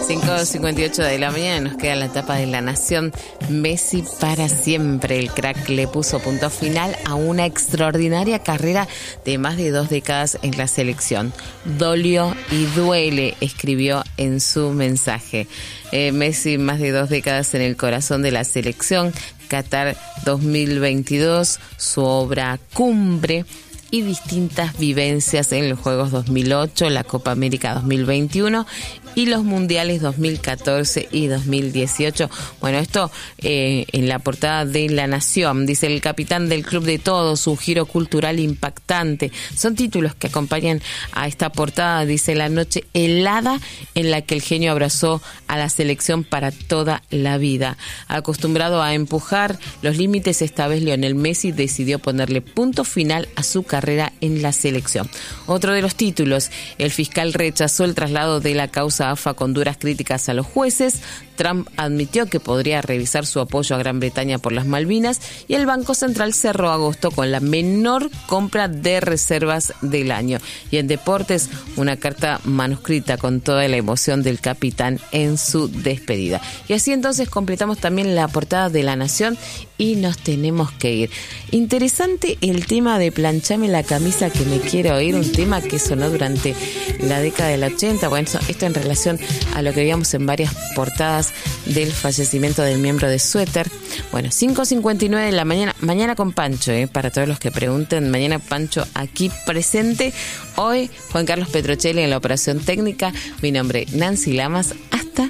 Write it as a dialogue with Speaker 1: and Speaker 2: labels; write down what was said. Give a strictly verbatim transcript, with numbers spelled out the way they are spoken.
Speaker 1: cinco cincuenta y ocho de la mañana, nos queda la etapa de La Nación. Messi para siempre. El crack le puso punto final a una extraordinaria carrera de más de dos décadas en la selección. Dolió y duele, escribió en su mensaje. Eh, Messi, más de dos décadas en el corazón de la selección. Qatar dos mil veintidós, su obra cumbre y distintas vivencias en los Juegos dos mil ocho, la Copa América dos mil veintiuno y los Mundiales dos mil catorce y dos mil dieciocho. Bueno, esto eh, en la portada de La Nación. Dice: el capitán del club de todos, un giro cultural impactante. Son títulos que acompañan a esta portada. Dice: la noche helada en la que el genio abrazó a la selección para toda la vida. Acostumbrado a empujar los límites, esta vez Lionel Messi decidió ponerle punto final a su carrera en la selección. Otro de los títulos: el fiscal rechazó el traslado de la causa A F A con duras críticas a los jueces. Trump admitió que podría revisar su apoyo a Gran Bretaña por las Malvinas, y el Banco Central cerró agosto con la menor compra de reservas del año. Y en deportes, una carta manuscrita con toda la emoción del capitán en su despedida. Y así entonces completamos también la portada de La Nación y nos tenemos que ir. Interesante el tema de Planchame la camisa que me quiero oír, un tema que sonó durante la década del ochenta. Bueno, esto en relación a lo que veíamos en varias portadas del fallecimiento del miembro de Suéter. Bueno, cinco cincuenta y nueve de la mañana, mañana con Pancho, eh, para todos los que pregunten, mañana Pancho aquí presente. Hoy Juan Carlos Petrocelli en la operación técnica. Mi nombre Nancy Lamas. Hasta